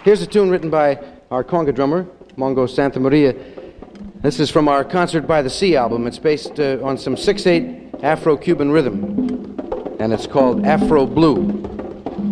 Here's a tune written by our conga drummer, Mongo Santa Maria. This is from our Concert by the Sea album. It's based on some 6/8 Afro-Cuban rhythm, and it's called Afro Blue.